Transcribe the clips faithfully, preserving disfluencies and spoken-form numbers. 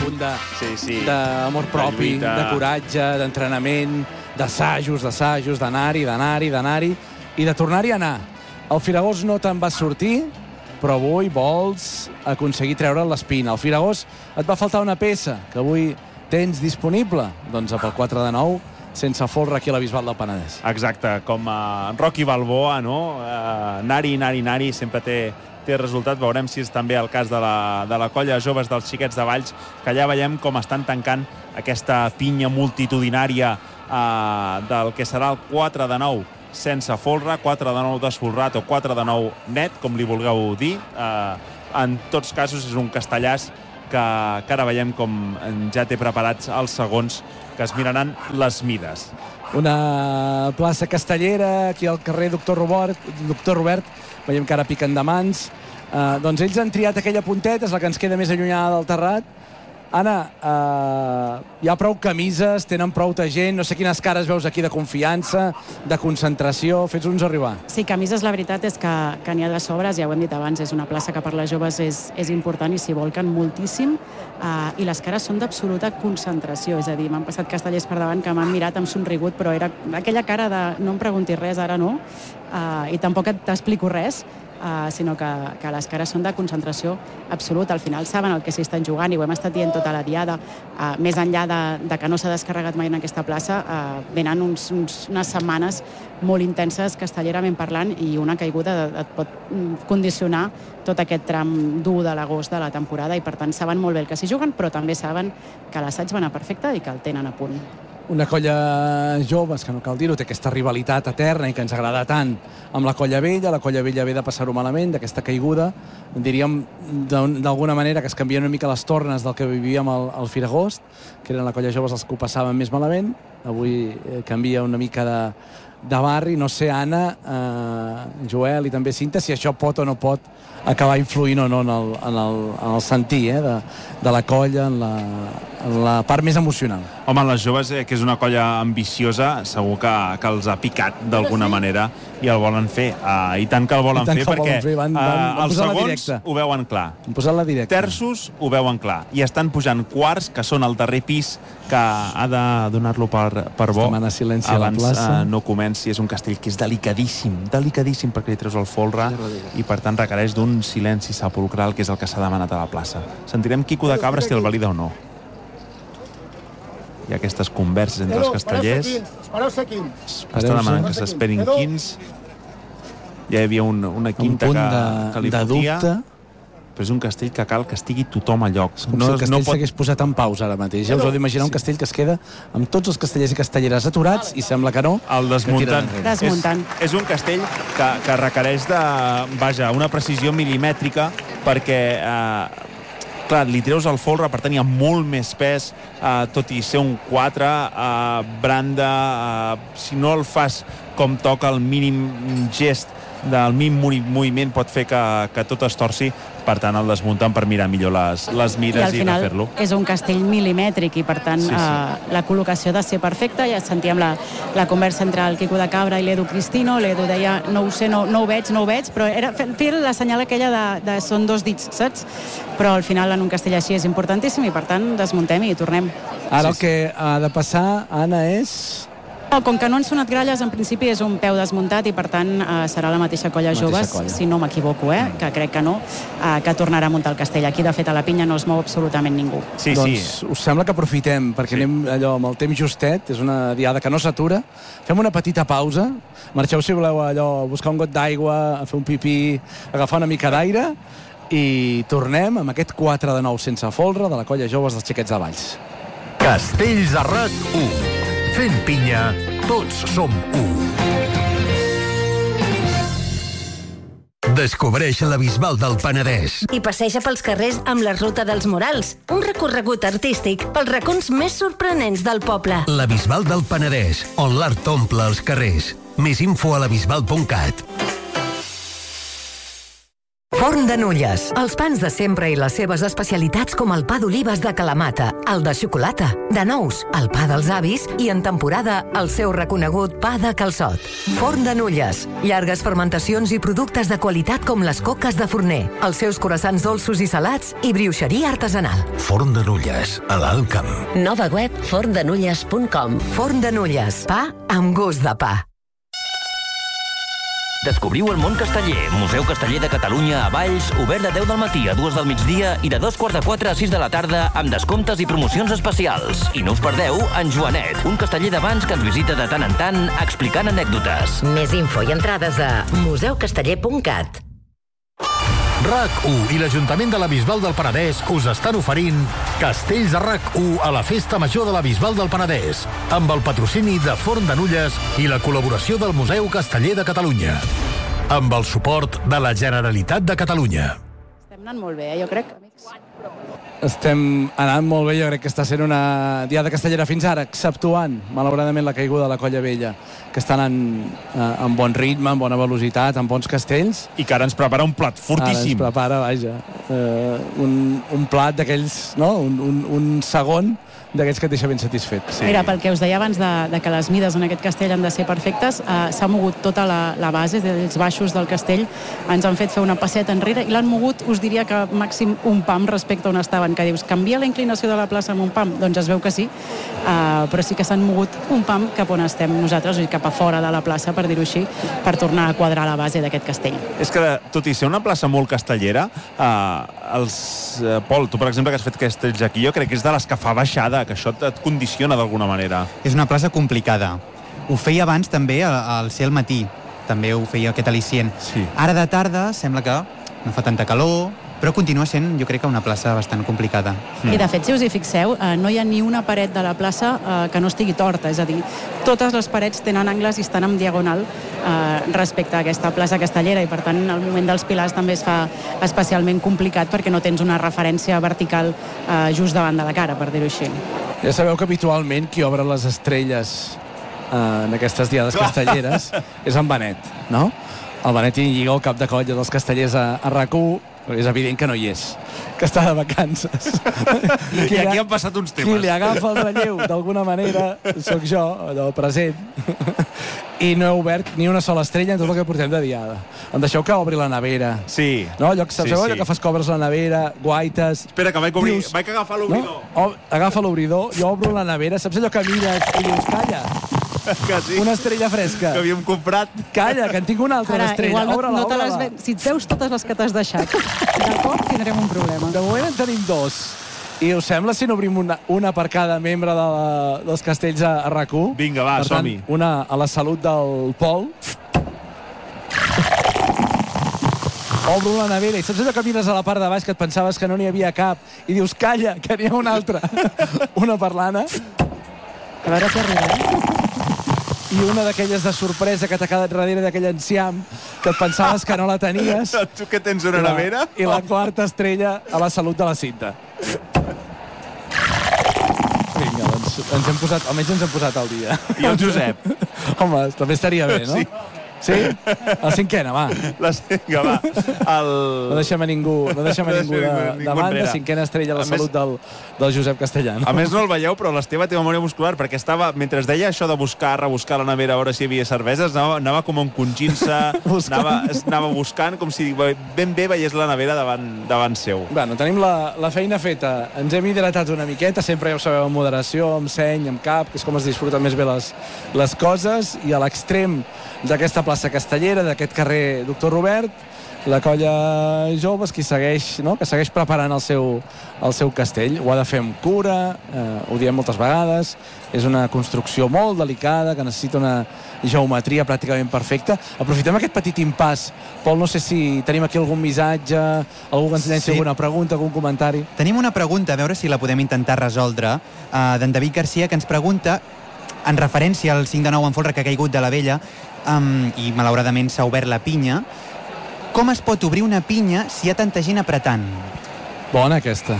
punt de, sí, sí. d'amor propi, de, de coratge, d'entrenament, d'assajos, d'assajos, d'anar-hi, d'anar-hi, d'anar-hi, i de tornar-hi a anar. El Firagós no te'n va sortir, però avui vols aconseguir treure l'espina. Al Firagós et va faltar una peça que avui tens disponible, doncs pel quatre de nou, sense folre aquí a la Bisbal del Penedès. Exacte, com a Rocky Balboa, no? Uh, Nari, nari, nari, sempre té, té resultat. Veurem si és també el cas de la, de la colla de joves dels Xiquets de Valls, que allà veiem com estan tancant aquesta pinya multitudinària uh, del que serà el quatre de nou sense folre, quatre de nou desfolrat o quatre de nou net, com li vulgueu dir. Uh, en tots casos és un castellàs que, que ara veiem com ja té preparats els segons que es miraran les mides. Una plaça castellera, aquí al carrer Doctor Robert, Doctor Robert, veiem que ara piquen de mans. Uh, doncs ells han triat aquella punteta, és la que ens queda més allunyada del terrat. Anna, uh, hi ha prou camises, tenen prou de gent, no sé quines cares veus aquí de confiança, de concentració, fes-nos arribar. Sí, camises, la veritat és que, que n'hi ha de sobres, ja ho hem dit abans, és una plaça que per les joves és, és important i s'hi volquen moltíssim, uh, i les cares són d'absoluta concentració, és a dir, m'han passat castellers per davant que m'han mirat amb somrigut, però era aquella cara de no em preguntis res, ara no, uh, i tampoc t'explico res, Uh, sinó que, que les cares són de concentració absoluta. Al final saben el que s'hi estan jugant i ho hem estat dient tota la diada. Uh, més enllà de, de que no s'ha descarregat mai en aquesta plaça, uh, venen uns, uns, unes setmanes molt intenses castellerament parlant i una caiguda et pot condicionar tot aquest tram dur de l'agost de la temporada i per tant saben molt bé el que s'hi juguen, però també saben que l'assaig va anar perfecte i que el tenen a punt. Una colla jove, que no cal dir-ho, té aquesta rivalitat eterna i que ens agrada tant amb la colla vella. La colla vella ve de passar-ho malament, d'aquesta caiguda. Diríem d'alguna manera que es canvien una mica les tornes del que vivíem al, al Firagost, que eren la colla joves els que ho passaven més malament. Avui eh, canvia una mica de, de barri. No sé, Anna, eh, Joel i també Cinta, si això pot o no pot acabar influint o no en el, en el, en el sentir eh, de, de la colla, en la, en la part més emocional. Home, les joves, eh, que és una colla ambiciosa, segur que, que els ha picat d'alguna manera i el volen fer. Uh, I tant que el volen fer, que el perquè volen fer. Van, van, van uh, els segons ho veuen clar. Han posat la directa. Terços ho veuen clar. I estan pujant quarts, que són el darrer pis, que ha de donar-lo per, per bo. Demana silenci a la abans plaça. Uh, no comenci. És un castell que és delicadíssim, delicadíssim perquè li treus el folre i per tant requereix d'un silenci sepulcral, que és el que s'ha demanat a la plaça. Sentirem Quico de Cabra si el valida o no. Hi ha aquestes converses entre els castellers. Espereu-se quins. Està demanant que s'esperin quins. Ja hi havia un, una quinta un que, de, que li de fotia. dubte. Però és un castell que cal que estigui tothom a lloc. Com no, si el castell no pot... s'hagués posat en pausa ara mateix. Ja us heu d'imaginar un castell que es queda amb tots els castellers i castelleres aturats i sembla que no. El desmuntant. Desmuntant. És, és un castell que, que requereix de, vaja, una precisió milimètrica perquè... Eh, clar, li treus el folre, per tant hi ha molt més pes, eh, tot i ser un quatre, eh, branda, eh, si no el fas com toca, el mínim gest del mínim moviment pot fer que, que tot es torci, per tant el desmunten per mirar millor les, les mires i, I refer-lo. al final és un castell milimètric i per tant sí, sí. Eh, la col·locació ha de ser perfecta. Ja sentíem la, la conversa entre el Quico de Cabra i l'Edu Cristino. L'Edu deia no ho sé, no, no ho veig, no ho veig, però era fer la senyal aquella de, de són dos dits, saps? Però al final en un castell així és importantíssim i per tant desmuntem i tornem. Ara el que ha de passar, Anna, és... Com que no han sonat gralles, en principi és un peu desmuntat i per tant eh, serà la mateixa colla mateixa joves, colla. si no m'equivoco, eh, que crec que no, eh, que tornarà a muntar el castell. Aquí, de fet, a la pinya no es mou absolutament ningú. Sí, doncs sí. Us sembla que aprofitem, perquè sí. anem allò amb el temps justet, és una diada que no s'atura. Fem una petita pausa, marxeu si voleu allò, a buscar un got d'aigua, a fer un pipí, agafar una mica d'aire, i tornem amb aquest quatre de nou sense folre de la colla joves dels Xiquets de Valls. Castells de Rat u. Fent pinya, tots som u. Descobreix la Bisbal del Penedès. I passeja pels carrers amb la Ruta dels Murals, un recorregut artístic pels racons més sorprenents del poble. La Bisbal del Penedès, on l'art omple els carrers. Més info a la bisbal punt cat. Forn de Nulles. Els pans de sempre i les seves especialitats com el pa d'olives de Kalamata, el de xocolata, de nous, el pa dels avis i en temporada el seu reconegut pa de calçot. Forn de Nulles. Llargues fermentacions i productes de qualitat com les coques de forner, els seus croissants dolços i salats i brioixeria artesanal. Forn de Nulles, a l'Alt Camp. Nova web forn de nulles punt com. Forn de Nulles. Pa amb gust de pa. Descobriu el món casteller. Museu Casteller de Catalunya a Valls, obert de deu del matí a dues del migdia i de dos quarts de quatre a sis de la tarda amb descomptes i promocions especials. I no us perdeu en Joanet, un casteller d'abans que ens visita de tant en tant explicant anècdotes. Més info i entrades a museu casteller punt cat. RAC u i l'Ajuntament de la Bisbal del Penedès us estan oferint Castells de RAC u a la Festa Major de la Bisbal del Penedès, amb el patrocini de Forn de Nulles i la col·laboració del Museu Casteller de Catalunya, amb el suport de la Generalitat de Catalunya. Estem anant molt bé, eh, jo crec, amics. Estem anant molt bé, jo crec que està sent una diada castellera fins ara, exceptuant, malauradament, la caiguda de la Colla Vella, que està anant eh, amb bon ritme, amb bona velocitat, amb bons castells. I que ara ens prepara un plat fortíssim. Ara ens prepara, vaja, eh, un, un plat d'aquells, no?, un, un, un segon d'aquells que et deixa ben satisfet. Sí. Mira, pel que us deia abans de, de que les mides en aquest castell han de ser perfectes, eh, s'ha mogut tota la, la base dels baixos del castell, ens han fet fer una passeta enrere i l'han mogut, us diria que màxim un pam respecte a on estaven, que dius, canvia la inclinació de la plaça amb un pam? Doncs es veu que sí, eh, però sí que s'han mogut un pam cap on estem nosaltres, i cap a fora de la plaça, per dir-ho així, per tornar a quadrar la base d'aquest castell. És que, tot i ser una plaça molt castellera, eh, els, eh, Pol, tu per exemple que has fet castells aquí, jo crec que és de les que fa baixada, que això et condiciona d'alguna manera. És una plaça complicada. Ho feia abans també al ser al matí, també ho feia aquest al·licient. Sí. Ara de tarda sembla que no fa tanta calor, però continua sent, jo crec que una plaça bastant complicada. I de fet, si us hi fixeu, eh, no hi ha ni una paret de la plaça eh, que no estigui torta, és a dir, totes les parets tenen angles i estan en diagonal eh, respecte a aquesta plaça castellera, i per tant el moment dels pilars també es fa especialment complicat perquè no tens una referència vertical eh, just davant de la cara, per dir-ho així. Ja sabeu que habitualment qui obre les estrelles eh, en aquestes diades castelleres és en Benet, no? El Benet hi lliga el cap de colla dels castellers a, a RAC u, però és evident que no hi és, que està de vacances. I aquí han passat uns temes. Qui li agafa el relleu, d'alguna manera, sóc jo, allò present, i no he obert ni una sola estrella en tot el que portem de diada. Em deixeu que obri la nevera. Sí. No? Allò que, saps sí, sí. allò que fas que obres la nevera, guaites... Espera, que vaig, obrir, dius, vaig agafar l'obridor. No? O, agafa l'obridor, jo obro la nevera, saps allò que mires i dius, calla, que sí. Una estrella fresca. Que havíem comprat. Calla, que en tinc una altra Ara, estrella. igual no, Obre-la, no te les obre-la. ve... Si et veus totes les que t'has deixat, de cop tindrem un problema. De moment en tenim dos. I us sembla si n'obrim una, una per cada membre de la, dels castells a, a RAC u? Vinga, va, som-hi. Una a la salut del Pol. Obro la nevera i saps allò que mires a la part de baix que et pensaves que no n'hi havia cap i dius, calla, que n'hi ha una altra. Una per l'Anna. A veure si arriba, eh? I una d'aquelles de sorpresa que t'ha quedat darrere d'aquell enciam que et pensaves que no la tenies. Tu que tens una nevera? I la quarta estrella a la salut de la Cinta. Vinga, doncs ens hem posat, almenys ens hem posat al dia. I el Josep? Home, també estaria bé, no? Sí. Sí? La cinquena, va. La cinquena, va. El... No deixem a ningú, no deixem a ningú de, ningú de banda. enrere. Cinquena estrella a la A salut més- del, del Josep Castellano. A més no el veieu, però l'Esteve té memòria muscular, perquè estava, mentre es deia això de buscar, rebuscar la nevera a veure si hi havia cerveses, anava, anava com encongint-se, Buscant. anava, es- anava buscant, com si ben bé veiés la nevera davant, davant seu. Bueno, tenim la, la feina feta. Ens hem hidratat una miqueta, sempre ja ho sabeu, amb moderació, amb seny, amb cap, que és com es disfruten més bé les, les coses, i a l'extrem d'aquesta plaça castellera, d'aquest carrer Doctor Robert, la colla joves qui segueix, no? que segueix preparant el seu, el seu castell. Ho ha de fer amb cura, eh, ho diem moltes vegades, és una construcció molt delicada, que necessita una geometria pràcticament perfecta. Aprofitem aquest petit impàs. Pol, no sé si tenim aquí algun missatge, algú que ens llenci Sí. alguna pregunta, algun comentari. Tenim una pregunta, a veure si la podem intentar resoldre, uh, d'en David Garcia, que ens pregunta, en referència al cinc de nou en folre que ha caigut de la vella, um, i malauradament s'ha obert la pinya, com es pot obrir una pinya si hi ha tanta gent apretant? Bona aquesta.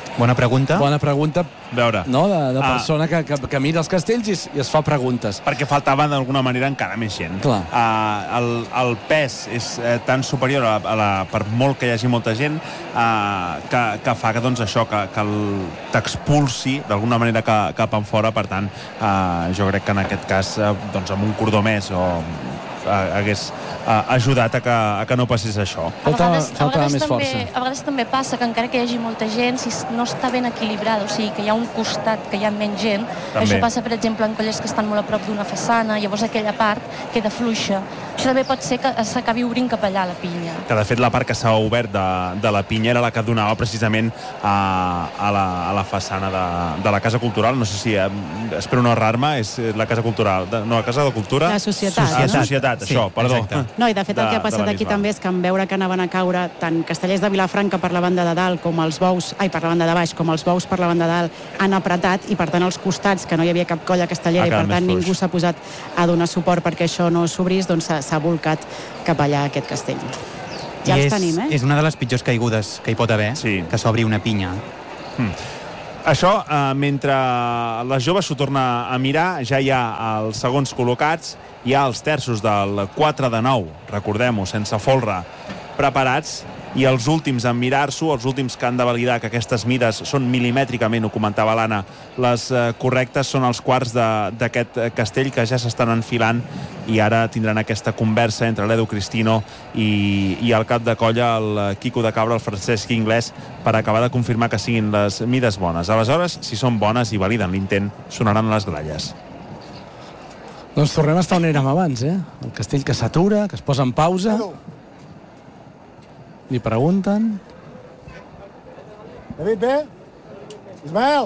Bona pregunta. Bona pregunta. Veure. No? De, de persona ah. que, que, que mira els castells i, i es fa preguntes. Perquè faltava d'alguna manera encara més gent. Clar. Uh, el, el pes és uh, tan superior a la, a la, per molt que hi hagi molta gent uh, que, que fa que, doncs, això, que, que t'expulsi d'alguna manera que, cap en fora. Per tant, uh, jo crec que en aquest cas uh, doncs, amb un cordó més o hagués uh, ajudat a que, a que no passés això. A vegades, a, vegades més també, força. a vegades també passa que encara que hi hagi molta gent, si no està ben equilibrada, o sigui que hi ha un costat que hi ha menys gent, també. Això passa, per exemple, en colles que estan molt a prop d'una façana, llavors aquella part queda fluixa. Això també pot ser que s'acabi obrint cap allà la pinya. Que de fet la part que s'ha obert de, de la pinya era la que donava precisament a, a, la, a la façana de, de la Casa Cultural. No sé si, eh, espero no errar-me, és la Casa Cultural, de, no, la Casa de Cultura. La Societat. La Societat. Sí, això, perdó. Exacte. No, i de fet el de, que ha passat aquí també és que en veure que anaven a caure tant castellers de Vilafranca per la banda de dalt com els bous, ai, per la banda de baix, com els bous per la banda de dalt, han apretat i per tant als costats, que no hi havia cap colla castellera i per tant ningú s'ha posat a donar suport perquè això no s'obrís, doncs s'ha volcat cap allà aquest castell. Ja I els és, tenim, eh? És una de les pitjors caigudes que hi pot haver, sí. que s'obri una pinya. Hmm. Això, eh, mentre les joves s'ho torna a mirar, ja hi ha els segons col·locats, hi ha els terços del quatre de nou, recordem-ho, sense folre, preparats, i els últims en mirar-s'ho, els últims que han de validar que aquestes mides són milimètricament, ho comentava l'Anna, les eh, correctes, són els quarts d'aquest castell que ja s'estan enfilant i ara tindran aquesta conversa entre l'Edu Cristino i, i el cap de colla, el Quico de Cabra, el Francesc Inglés, per acabar de confirmar que siguin les mides bones. Aleshores, si són bones i validen l'intent, sonaran les gralles. Doncs tornem a estar on érem abans, eh? El castell que s'atura, que es posa en pausa. Li pregunten. David, bé? Ismael?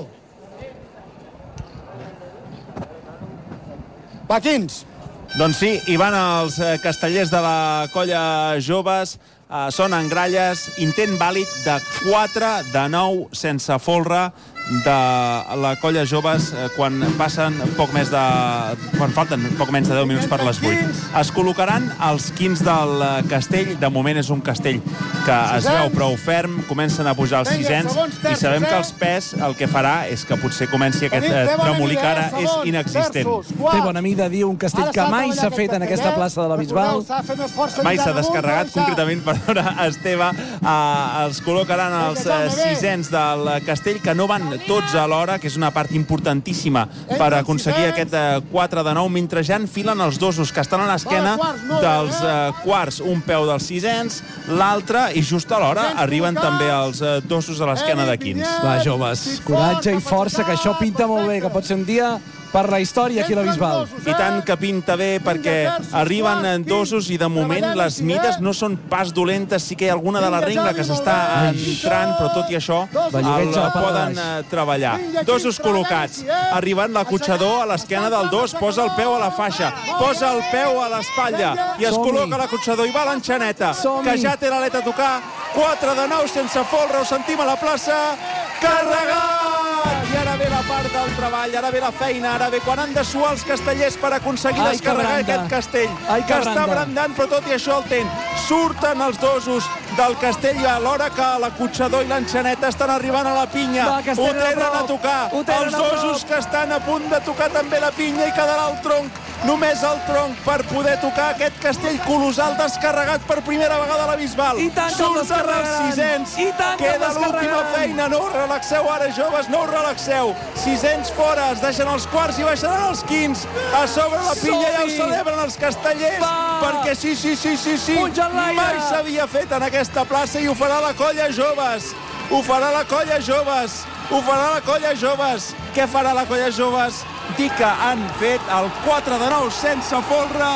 Va, quins? Doncs sí, hi van els castellers de la colla joves, eh, sonen gralles, intent vàlid de quatre de nou sense folre de la colla joves eh, quan passen poc més de... quan falten poc menys de deu minuts per les vuit. Es col·locaran els quins del castell. De moment és un castell que es veu prou ferm, comencen a pujar els sisens i sabem que els pes el que farà és que potser comenci aquest eh, tremolí que ara és inexistent. Té bona mida, diu, un castell que mai s'ha fet en aquesta plaça de la Bisbal. Mai s'ha descarregat, concretament, perdona, Esteve. Eh, els col·locaran els eh, sisens del castell, que no van tots alhora, que és una part importantíssima per aconseguir aquest eh, quatre de nou, mentre ja enfilen els dosos que estan a l'esquena dels eh, quarts, un peu dels sisens, l'altre, i just alhora arriben també els eh, dosos a l'esquena de quins. Va, joves, coratge i força, que això pinta molt bé, que pot ser un dia per la història aquí a la Bisbal. I tant que pinta bé, perquè arriben dosos i de moment les mides no són pas dolentes. Sí que hi ha alguna de la rengla que s'està entrant, però tot i això el poden treballar. Dosos col·locats. Arriben l'acotxador a l'esquena del dos, posa el peu a la faixa, posa el peu a l'espatlla i es col·loca l'acotxador i va l'enxaneta, que ja té l'aleta a tocar. quatre de nou sense folre, ho sentim a la plaça. Carregat! I ara ve la part del treball, ara ve la feina, ara ve quan han de suar els castellers per aconseguir Ai, descarregar aquest castell, Ai, que, que està brandant, però tot i això el ten. Surten els dosos del castell i alhora que l'acotxador i l'enxaneta estan arribant a la pinya. Va, ho tenen a tocar. Els dosos que estan a punt de tocar també la pinya i quedarà el tronc, només el tronc, per poder tocar aquest castell colossal descarregat per primera vegada a la Bisbal. I tant que el descarregaran. Sisens. I tant que queda l'última feina. No us relaxeu ara, joves, no us relaxeu. Sisens fora, es deixen els quarts i baixaran els quins. A sobre la pinya ja ho celebren els castellers. Va. Perquè sí, sí, sí, sí, sí. Mai s'havia fet en aquesta plaça i ho farà la colla joves. Ho farà la colla joves. Ho farà la colla joves. Què farà la colla joves? Dir que han fet el quatre de nou sense folre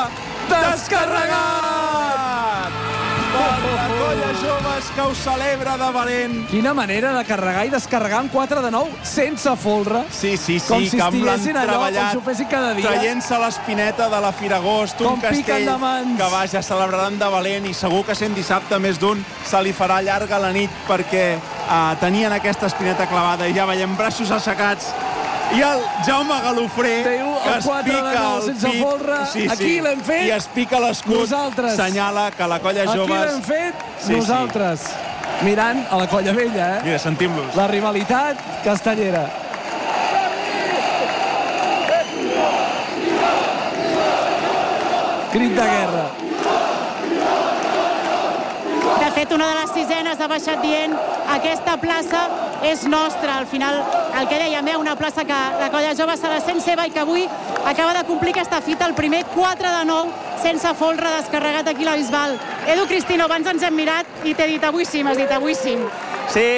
descarregat per la colla joves, que ho celebra de valent. Quina manera de carregar i descarregar un quatre de nou sense folre. Sí, sí, sí, com si que amb l'han treballat, treballat traient-se l'espineta de la Firagost, un castell que vaja, celebraran de valent, i segur que sent dissabte més d'un se li farà llarga la nit perquè uh, tenien aquesta espineta clavada i ja veiem braços aixecats. I el Jaume Galofré, que es pica el pit, sí, sí, aquí l'hem fet, i es pica l'escut, senyala que la colla joves... Aquí l'hem fet, sí, nosaltres. Sí. mirant a la Colla Vella, eh? Mira, sentim-los. La rivalitat castellera. Crit de guerra. De fet, una de les sisenes ha baixat dient aquesta plaça és nostra. Al final, el que dèiem, eh? Una plaça que la Colla Jove serà sent seva i que avui acaba de complir aquesta fita, el primer quatre de nou, sense folre, descarregat aquí a la Bisbal. Edu Cristino, abans ens hem mirat i t'he dit avui sí, m'has dit avui sí. Sí,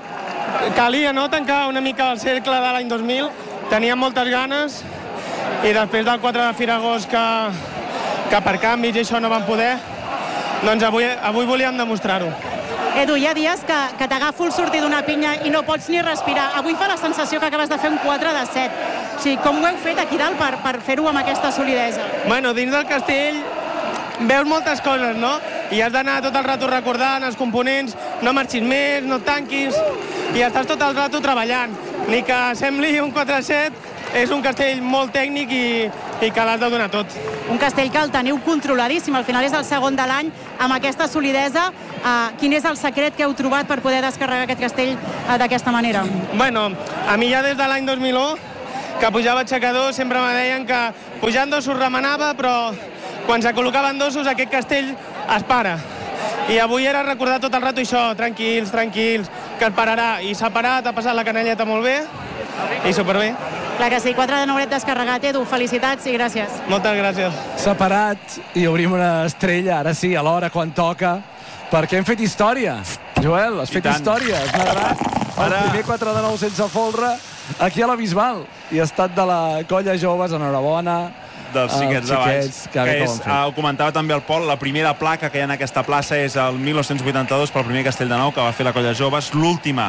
calia, no?, tancar una mica el cercle de l'any dos mil. Teníem moltes ganes i després del quatre de Firagós que, que per canvis i això no vam poder, doncs avui, avui volíem demostrar-ho. Edu, hi ha dies que, que t'agafo el sortir d'una pinya i no pots ni respirar. Avui fa la sensació que acabes de fer un quatre de set. O sigui, com ho heu fet aquí dalt per, per fer-ho amb aquesta solidesa? Bueno, dins del castell veus moltes coses, no? I has d'anar tot el rato recordant els components, no marxis més, no et tanquis, i estàs tot el rato treballant. Ni que sembli un quatre set, és un castell molt tècnic i, i que l'has de donar tot. Un castell que el teniu controladíssim, al final és el segon de l'any, amb aquesta solidesa. Uh, quin és el secret que heu trobat per poder descarregar aquest castell uh, d'aquesta manera? Bueno, a mi ja des de l'any dos mil u, que pujava aixecador, sempre me deien que pujant dosos remenava, però quan se col·locaven dosos aquest castell es para. I avui era recordar tot el rato això, tranquils, tranquils, que et pararà. I s'ha parat, ha passat la canelleta molt bé i superbé. Clar que sí, quatre de nouret descarregat. Edu, felicitats i gràcies. Moltes gràcies. S'ha parat i obrim una estrella, ara sí, alhora, quan toca, perquè hem fet història. Joel, has fet història, has narrat el primer quatre de nou sense folre aquí a la Bisbal. I ha estat de la Colla Joves, enhorabona. Dels xiquets de Valls, que, que és, ho comentava també el Pol, la primera placa que hi ha en aquesta plaça és el mil nou-cents vuitanta-dos pel primer castell de nou que va fer la Colla Joves, l'última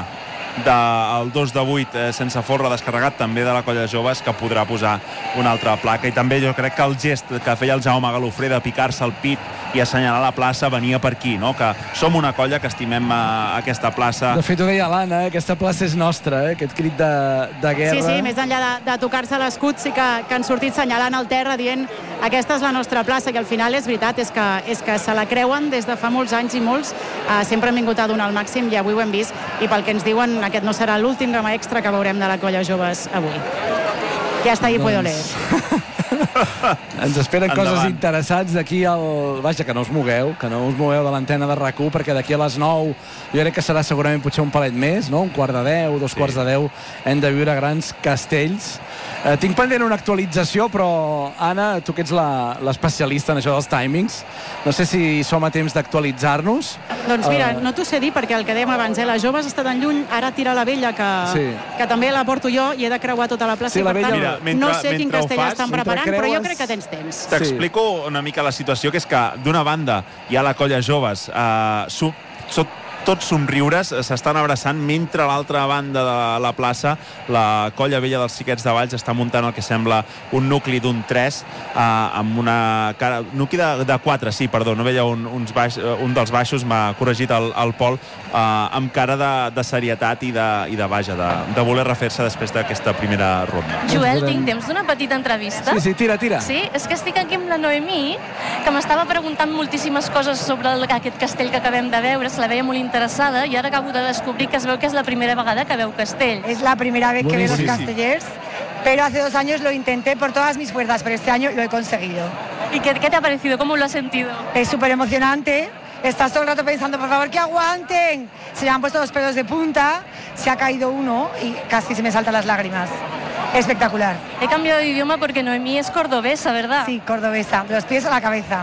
del dos de vuit eh, sense folre descarregat també de la Colla Joves, que podrà posar una altra placa. I també jo crec que el gest que feia el Jaume Galofré de picar-se el pit i assenyalar la plaça venia per aquí, no? Que som una colla que estimem eh, aquesta plaça. De fet, ho deia l'Anna, eh? Aquesta plaça és nostra, eh? Aquest crit de, de guerra. Sí, sí, més enllà de, de tocar-se l'escut, sí que, que han sortit senyalant el terra dient aquesta és la nostra plaça, que al final és veritat, és que, és que se la creuen des de fa molts anys i molts, eh, sempre han vingut a donar el màxim i avui ho hem vist, i pel que ens diuen aquest no serà l'últim gama extra que veurem de la Colla Joves avui. Ja està, i puedo leer. Ens esperen Endavant. Coses interessants d'aquí al... Vaja, que no us mogueu, que no us mogueu de l'antena de RAC u, perquè d'aquí a les nou jo crec que serà segurament potser un palet més, no? Un quart de deu, dos sí. quarts de deu, hem de viure grans castells. Eh, tinc pendent una actualització, però Anna, tu que ets l'especialista en això dels timings, no sé si som a temps d'actualitzar-nos. Doncs mira, uh... no t'ho sé dir, perquè el que dèiem abans, eh, la Joves està tan lluny, ara tira la Vella, que, sí. que també la porto jo i he de creuar tota la plaça, sí, i per la vella... tant Mira, mentre, no sé quin castell fas, estan preparant, creues... però jo crec que tens temps. T'explico sí. una mica la situació, que és que d'una banda hi ha la Colla Joves, eh, sub, sub, tots somriures, s'estan abraçant, mentre a l'altra banda de la plaça la Colla Vella dels Xiquets de Valls està muntant el que sembla un nucli d'un tres, eh, amb una cara... Nucli de, de quatre, sí, perdó, no veia un, uns baix, un dels baixos, m'ha corregit el, el Pol, eh, amb cara de, de serietat i de, i de vaja, de, de voler refer-se després d'aquesta primera ronda. Joel, tinc temps d'una petita entrevista? Sí, sí, tira, tira. Sí, és que estic aquí amb la Noemí, que m'estava preguntant moltíssimes coses sobre el, aquest castell que acabem de veure, se la veia molt interessada, y ahora acabo de descubrir que es veu que es la primera vegada que veu castell. Es la primera vez que veo los Sí, sí. castellers, pero hace dos años lo intenté por todas mis fuerzas, pero este año lo he conseguido. ¿Y qué, qué te ha parecido? ¿Cómo lo has sentido? Es súper emocionante. Estás todo el rato pensando, por favor, que aguanten. Se me han puesto los pelos de punta, se ha caído uno y casi se me saltan las lágrimas. Espectacular. He cambiado de idioma porque Noemí es cordobesa, ¿verdad? Sí, cordobesa, de los pies a la cabeza.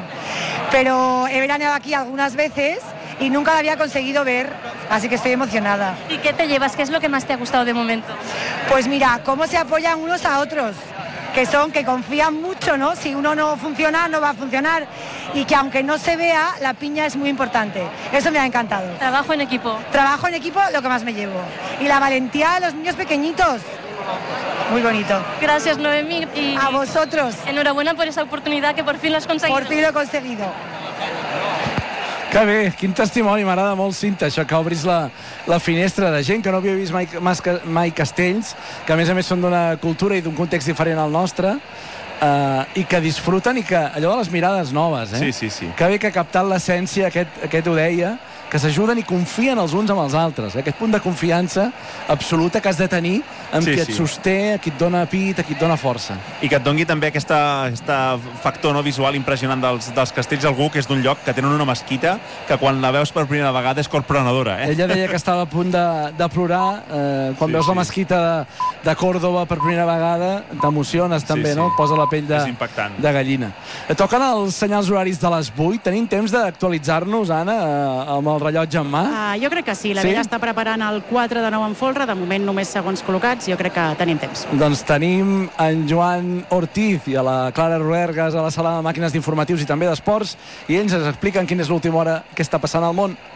Pero he veraneado aquí algunas veces y nunca la había conseguido ver, así que estoy emocionada. ¿Y qué te llevas? ¿Qué es lo que más te ha gustado de momento? Pues mira, cómo se apoyan unos a otros, que son, que confían mucho, ¿no? Si uno no funciona, no va a funcionar. Y que aunque no se vea, la piña es muy importante. Eso me ha encantado. Trabajo en equipo. Trabajo en equipo, lo que más me llevo. Y la valentía de los niños pequeñitos. Muy bonito. Gracias, Noemí. Y a vosotros. Enhorabuena por esa oportunidad que por fin lo has conseguido. Por fin lo he conseguido. Que bé, quin testimoni, m'agrada molt, Cinta, això que obris la, la finestra de gent que no havia vist mai, mai castells, que a més a més són d'una cultura i d'un context diferent al nostre, eh, i que disfruten, i que allò de les mirades noves, eh? Sí, sí, sí. Que bé que ha captat l'essència, aquest, aquest ho deia, que s'ajuden i confien els uns amb els altres. Aquest punt de confiança absoluta que has de tenir amb Sí, qui sí. et sosté, a qui et dona pit, a qui et dona força. I que et doni també aquesta, aquesta factor no, visual impressionant dels, dels castells d'algú, que és d'un lloc que tenen una mesquita que quan la veus per primera vegada és corprenedora. Eh? Ella deia que estava a punt de, de plorar eh, quan Sí, veus sí. la mesquita de, de Còrdova per primera vegada, t'emociones també, sí. no? Posa la pell de, És impactant. de gallina. Eh, Toquen els senyals horaris de les vuit. Tenim temps d'actualitzar-nos, Anna, eh, amb el rellotge en mà? Uh, jo crec que sí. La Sí? Vella està preparant el quatre de nou en folre. De moment només segons col·locats. Jo crec que tenim temps. Doncs tenim en Joan Ortiz i a la Clara Ruergas a la sala de màquines d'informatius i també d'esports, i ells ens expliquen quina és l'última hora que està passant al món.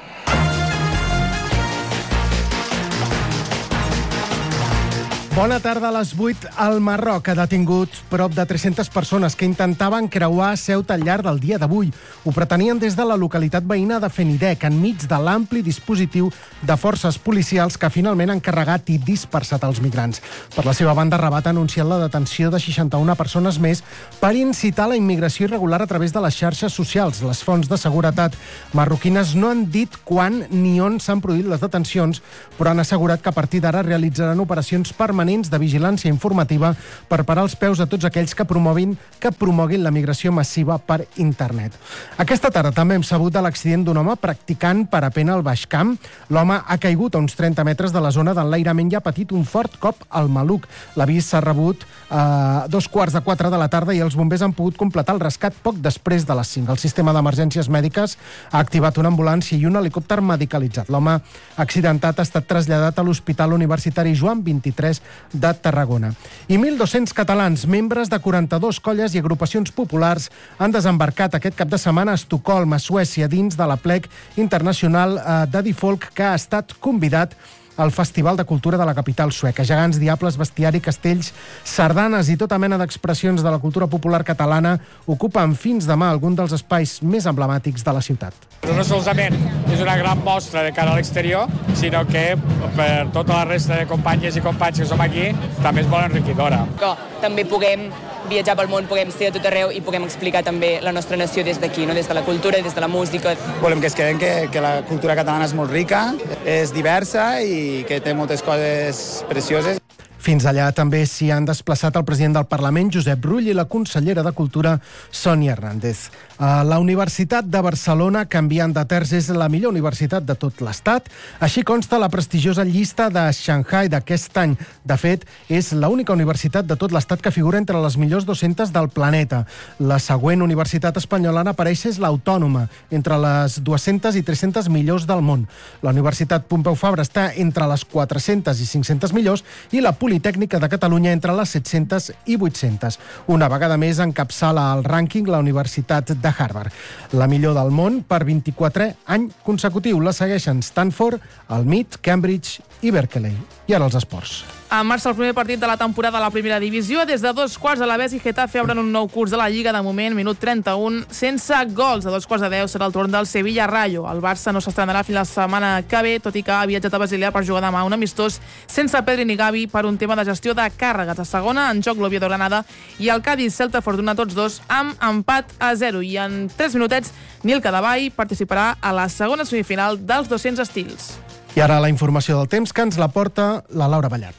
Bona tarda a les vuit. El Marroc ha detingut prop de tres-centes persones que intentaven creuar Ceuta al llarg del dia d'avui. Ho pretenien des de la localitat veïna de Fenidec, enmig de l'ampli dispositiu de forces policials que finalment han carregat i dispersat els migrants. Per la seva banda, Rabat ha anunciat la detenció de seixanta-una persones més per incitar la immigració irregular a través de les xarxes socials. Les fonts de seguretat marroquines no han dit quan ni on s'han produït les detencions, però han assegurat que a partir d'ara realitzaran operacions permanents de vigilància informativa per parar els peus a tots aquells que promoguin, que promoguin la migració massiva per internet. Aquesta tarda també hem sabut de l'accident d'un home practicant parapent al Baix Camp. L'home ha caigut a uns trenta metres de la zona d'enlairament i ha patit un fort cop al maluc. L'avís s'ha rebut a dos quarts de quatre de la tarda i els bombers han pogut completar el rescat poc després de les cinc. El sistema d'emergències mèdiques ha activat una ambulància i un helicòpter medicalitzat. L'home accidentat ha estat traslladat a l'Hospital Universitari Joan vint-i-tres de Tarragona. I mil dos-cents catalans, membres de quaranta-dues colles i agrupacions populars, han desembarcat aquest cap de setmana a Estocolm, a Suècia, dins de l'Aplec Internacional de Difolk, que ha estat convidat al Festival de Cultura de la capital sueca. Gegants, diables, bestiari, castells, sardanes i tota mena d'expressions de la cultura popular catalana ocupen fins demà algun dels espais més emblemàtics de la ciutat. Però no solament és una gran mostra de cara a l'exterior, sinó que per tota la resta de companyes i companys que som aquí també és molt enriquidora. Que també puguem viatjar pel món, puguem ser a tot arreu i puguem explicar també la nostra nació des d'aquí, no? Des de la cultura, des de la música. Volem que es queden que, que la cultura catalana és molt rica, és diversa i que té moltes coses precioses. Fins allà també s'hi han desplaçat el president del Parlament, Josep Rull, i la consellera de Cultura, Sònia Hernández. La Universitat de Barcelona, canviant de terç, és la millor universitat de tot l'Estat. Així consta la prestigiosa llista de Shanghai d'aquest any. De fet, és l'única universitat de tot l'Estat que figura entre les millors dues-centes del planeta. La següent universitat espanyola en aparèixer és l'Autònoma, entre les dues-centes i tres-centes millors del món. La Universitat Pompeu Fabra està entre les quatre-centes i cinc-centes millors i la Politècnica de Catalunya entre les set-centes i vuit-centes. Una vegada més encapçala el rànquing la Universitat de Harvard. La millor del món per vint-i-quatre any consecutiu. La segueixen Stanford, el M I T, Cambridge i Berkeley. I ara els esports. En marxa el primer partit de la temporada a la primera divisió. Des de dos quarts, Alavés i Getafe obren un nou curs de la Lliga. De moment, minut trenta-un, sense gols. A dos quarts de deu serà el torn del Sevilla Rayo. El Barça no s'estrenarà fins la setmana que ve, tot i que ha viatjat a Basilea per jugar demà un amistós sense Pedri ni Gavi per un tema de gestió de càrregues. A segona, en joc l'Oviedo Granada i el Cádiz Celta Fortuna, tots dos amb empat a zero. I en tres minutets, Nil Cadavall participarà a la segona semifinal dels dos-cents estils. I ara la informació del temps que ens la porta la Laura Ballart.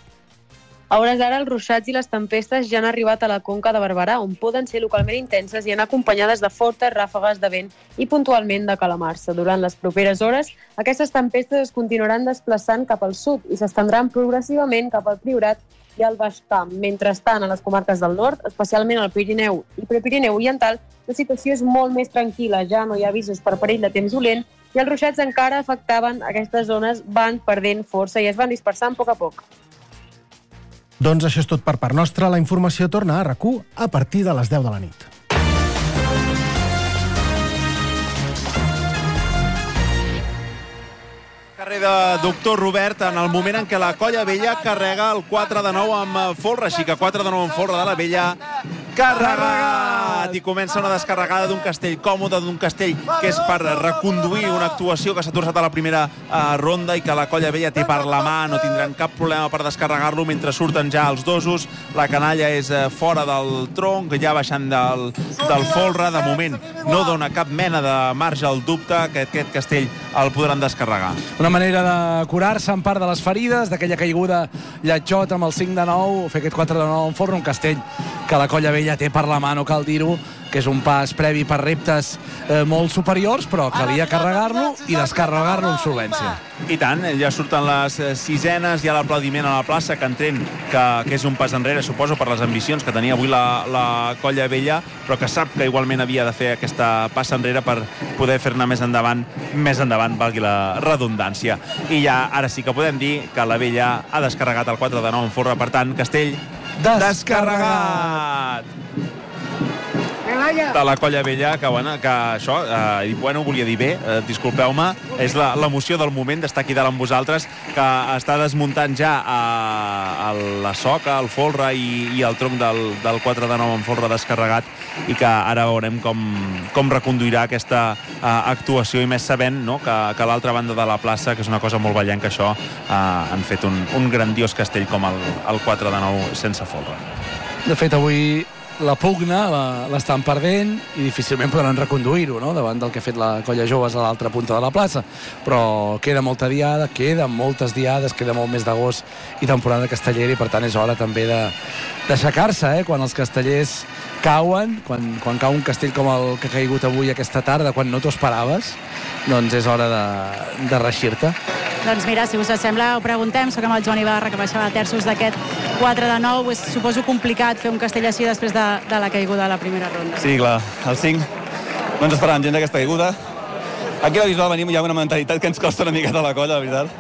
A hores d'ara, els ruixats i les tempestes ja han arribat a la conca de Barberà, on poden ser localment intenses i anar acompanyades de fortes ràfegues de vent i puntualment de calamarsa. Durant les properes hores, aquestes tempestes es continuaran desplaçant cap al sud i s'estendran progressivament cap al Priorat i al Baix Camp. Mentrestant, a les comarques del nord, especialment al Pirineu i Prepirineu Oriental, la situació és molt més tranquil·la. Ja no hi ha avisos per perill de temps dolent i els ruixats encara afectaven aquestes zones, van perdent força i es van dispersant a poc a poc. Doncs això és tot per part nostra. La informació torna a RAC u a partir de les deu de la nit. Carrer de Doctor Robert, en el moment en què la Colla Vella carrega el quatre de nou amb folre, així que quatre de nou amb folre de la Vella, carregat! descarregat i comença una descarregada d'un castell còmode, d'un castell que és per reconduir una actuació que s'ha torçat a la primera uh, ronda i que la Colla Vella té per la mà, no tindran cap problema per descarregar-lo mentre surten ja els dosos. La canalla és uh, fora del tronc, ja baixant del, del folre. De moment no dona cap mena de marge al dubte que aquest castell el podran descarregar. Una manera de curar-se en part de les ferides, d'aquella caiguda lletjot amb el cinc de nou, fer aquest quatre de nou en folre, un castell que la Colla Vella té per la mà, no cal dir-ho, que és un pas previ per reptes eh, molt superiors, però calia carregar-lo i descarregar-lo amb solvència. I tant, ja surten les sisenes, hi ha l'aplaudiment a la plaça, que entenc que, que és un pas enrere, suposo, per les ambicions que tenia avui la, la Colla Vella, però que sap que igualment havia de fer aquesta passa enrere per poder fer-ne més endavant, més endavant, valgui la redundància. I ja, ara sí que podem dir que la Vella ha descarregat el quatre de nou en folre, per tant, castell descarregat! De la Colla Vella, que, bueno, que això, eh, bueno, volia dir bé, eh, disculpeu-me, és l'emoció del moment d'estar aquí dalt amb vosaltres, que està desmuntant ja eh, la soca, el folre i, i el tronc del, del quatre de nou en folre descarregat, i que ara veurem com, com reconduirà aquesta eh, actuació, i més sabent, no, que, que a l'altra banda de la plaça, que és una cosa molt ballenca això, eh, han fet un, un grandiós castell com el, el quatre de nou sense folre. De fet, avui la pugna l'estan perdent i difícilment podran reconduir-ho, no?, davant del que ha fet la Colla Joves a l'altra punta de la plaça. Però queda molta diada, queden moltes diades, queda molt més d'agost i temporada castellera, i per tant és hora també d'aixecar-se, eh? Quan els castellers cauen, quan, quan cau un castell com el que ha caigut avui aquesta tarda, quan no t'ho esperaves, doncs és hora de, de reixir-te. Doncs mira, si us sembla, ho preguntem. Soc amb el Joan Ibarra, que baixava terços d'aquest quatre de nou. És, suposo, complicat fer un castell així després de, de la caiguda de la primera ronda. Sí, clar. El cinc no ens esperàvem gent d'aquesta caiguda. Aquí a la Bisbal venim ja amb una mentalitat que ens costa una miqueta a la colla, la veritat.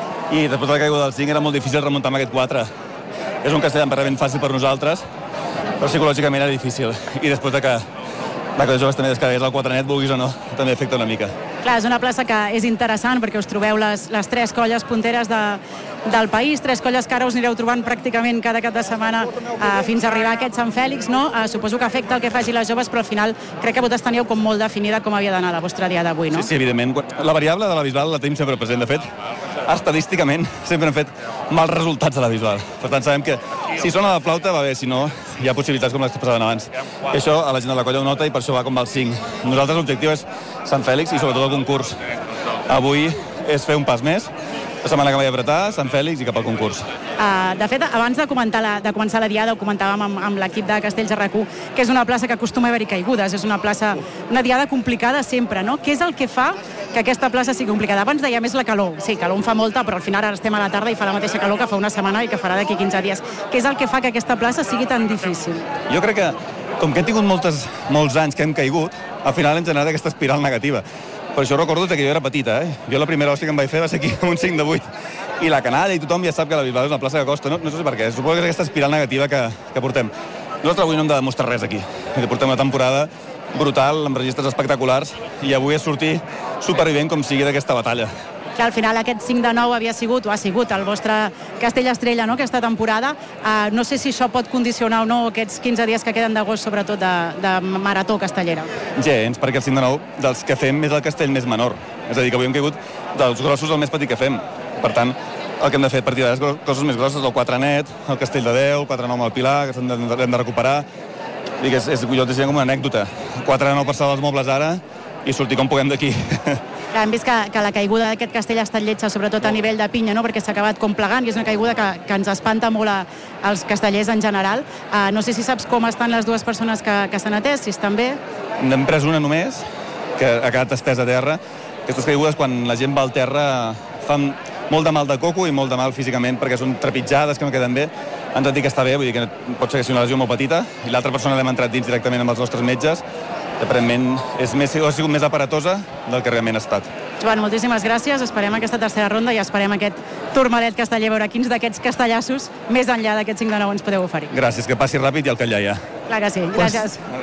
I després de la caiguda del cinc era molt difícil remuntar amb aquest quatre. És un castell emparrament fàcil per nosaltres, però psicològicament era difícil. I després de que la Colla Joves també descarregués el quatre net, vulguis o no, també afecta una mica. Clar, és una plaça que és interessant perquè us trobeu les, les tres colles punteres de, del país, tres colles que ara us anireu trobant pràcticament cada cap de setmana eh, fins a arribar a aquest Sant Fèlix, no? Eh, suposo que afecta el que faci les joves, però al final crec que vosaltres teníeu com molt definida com havia d'anar la vostra dia d'avui, no? Sí, sí, evidentment. La variable de la Bisbal la tenim sempre present. De fet, estadísticament sempre hem fet mals resultats a la Bisbal. Per tant, sabem que si sona la flauta va bé, si no, hi ha possibilitats com les que passaven abans. I això a la gent de la colla ho nota i per això va com va el cinc. Nosaltres l'objectiu és Sant Fèlix i sobretot el concurs. Avui és fer un pas més, la setmana que vaig apretar, Sant Fèlix i cap al concurs. Uh, de fet, abans de, comentar la, de començar la diada, ho comentàvem amb, amb l'equip de Castells R Q, que és una plaça que acostuma a haver-hi caigudes, és una plaça, una diada complicada sempre, no? Què és el que fa que aquesta plaça sigui complicada? Abans deia més la calor. Sí, calor en fa molta, però al final ara estem a la tarda i fa la mateixa calor que fa una setmana i que farà d'aquí quinze dies. Què és el que fa que aquesta plaça sigui tan difícil? Jo crec que, com que hem tingut moltes, molts anys que hem caigut, al final hem generat aquesta espiral negativa. Per això recordo que jo era petita, eh? Jo la primera hòstia que em vaig fer va ser aquí amb un cinc de vuit. I la canalla i tothom ja sap que la Bisbal és una plaça que costa. No, no sé per què, suposo que és aquesta espiral negativa que, que portem. Nosaltres avui no hem de demostrar res aquí. Portem una temporada brutal, amb registres espectaculars, i avui és sortir supervivent com sigui d'aquesta batalla. Que al final aquest cinc de nou havia sigut, o ha sigut, el vostre castell estrella, no?, aquesta temporada. Uh, no sé si això pot condicionar o no aquests quinze dies que queden d'agost, sobretot de, de marató castellera. Gens, perquè el cinc de nou dels que fem és el castell més menor. És a dir, que avui hem caigut dels grossos el més petit que fem. Per tant, el que hem de fer a partir de les coses més grosses, el quatre net, el castell de deu, el quatre nou amb el Pilar, que hem de, hem de recuperar. Dic, és, és, jo et deia com una anècdota. quatre nou passar dels mobles ara i sortir com puguem d'aquí. Clar, hem vist que, que la caiguda d'aquest castell ha estat lletja, sobretot a nivell de pinya, no?, perquè s'ha acabat com plegant, i és una caiguda que, que ens espanta molt a, als castellers en general. Uh, no sé si saps com estan les dues persones que, que s'han atès, si estan bé. N'hem pres una només, que ha quedat estesa a terra. Aquestes caigudes, quan la gent va al terra, fan molt de mal de coco i molt de mal físicament, perquè són trepitjades que no queden bé. Ens han dit que està bé, vull dir que pot ser que sigui una lesió molt petita, i l'altra persona l'hem entrat dins directament amb els nostres metges, que aparentment és més, ha sigut més aparatosa del que realment ha estat. Joan, moltíssimes gràcies. Esperem aquesta tercera ronda i esperem aquest turmalet casteller, veure quins d'aquests castellassos més enllà d'aquest cinc de nou ens podeu oferir. Gràcies, que passi ràpid i el que allà hi ha. Clar que sí, gràcies. Pues...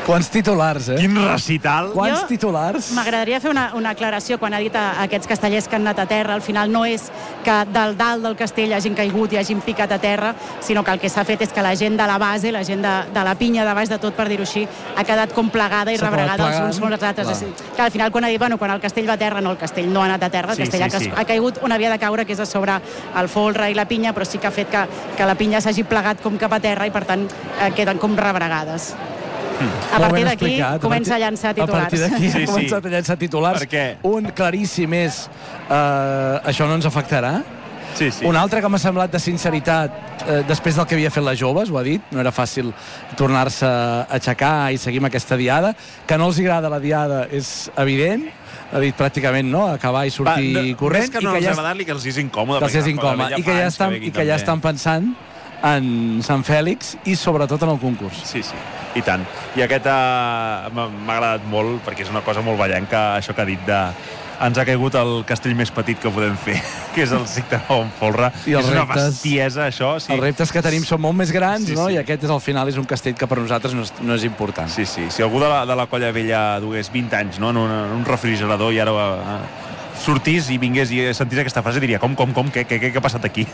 Quants titulars, eh? Quin recital. Quants Jo titulars? M'agradaria fer una, una aclaració quan ha dit a, a aquests castellers que han anat a terra. Al final no és que del dalt del castell hagin caigut i hagin picat a terra, sinó que el que s'ha fet és que la gent de la base, la gent de, de la pinya de baix de tot, per dir-ho així, ha quedat com plegada i rebregada els uns com els altres. Clar. Que al final quan ha dit, bueno, quan el castell va a terra, no, el castell no ha anat a terra, el Sí, castell sí, ha, sí. ha caigut on havia de caure, que és a sobre el folre i la pinya, però sí que ha fet que, que la pinya s'hagi plegat com cap a terra i per tant eh, queden com rebregades. A partir d'aquí comença a llançar titulars. A partir d'aquí Sí, ha sí. començat a llançar titulars. Per què? Un claríssim és eh, això no ens afectarà. Sí, sí. Un altre que m'ha semblat de sinceritat eh, després del que havia fet les joves, ho ha dit, no era fàcil tornar-se a aixecar i seguir amb aquesta diada. Que no els agrada la diada és evident, ha dit pràcticament, no?, acabar i sortir Va, no, corrent. Més que no i que els ja, agrada-li, que els és incòmode. que els és perquè la incòmode. Vella I que fa ja anys estan, ve aquí i que ja també. estan pensant en Sant Fèlix i sobretot en el concurs. Sí, sí, i tant. I aquest uh, m'ha agradat molt, perquè és una cosa molt ballenca, això que ha dit de ens ha caigut el castell més petit que podem fer, que és el Cinc de Nou en folre. I els és una reptes- bestiesa, això. Sí. Els reptes que tenim són molt més grans, Sí, no? sí. I aquest és al final és un castell que per nosaltres no és, no és important. Sí, sí. Si algú de la, de la Colla Vella dugués vint anys, no?, en un, en un refrigerador i ara uh, sortís i vingués i sentís aquesta frase, diria, com, com, com, què, què, què, què ha passat aquí?